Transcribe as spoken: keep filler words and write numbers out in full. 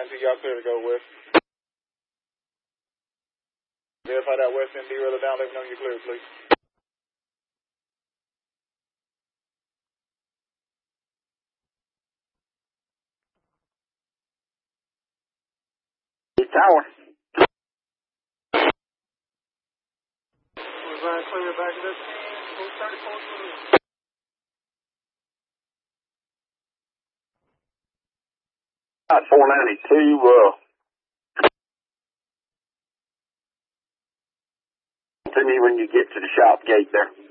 nine two, y'all clear to go west. Verify that west end derailleur down, let me know you're clear, please. Tower. We're going to clear back to this. thirty-four. four ninety-two, uh, to me when you get to the shop gate there.